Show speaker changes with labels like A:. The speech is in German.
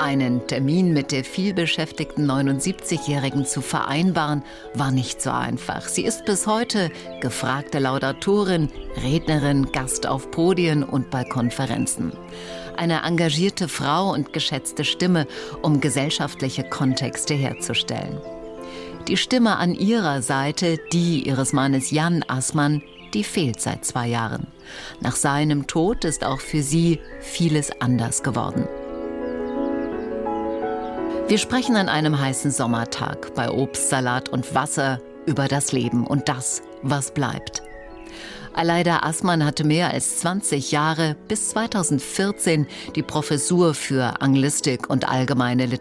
A: Einen Termin mit der vielbeschäftigten 79-Jährigen zu vereinbaren, war nicht so einfach. Sie ist bis heute gefragte Laudatorin, Rednerin, Gast auf Podien und bei Konferenzen. Eine engagierte Frau und geschätzte Stimme, um gesellschaftliche Kontexte herzustellen. Die Stimme an ihrer Seite, die ihres Mannes Jan Assmann, die fehlt seit 2 Jahren. Nach seinem Tod ist auch für sie vieles anders geworden. Wir sprechen an einem heißen Sommertag bei Obst, Salat und Wasser über das Leben und das, was bleibt. Aleida Assmann hatte mehr als 20 Jahre bis 2014 die Professur für Anglistik und allgemeine Literatur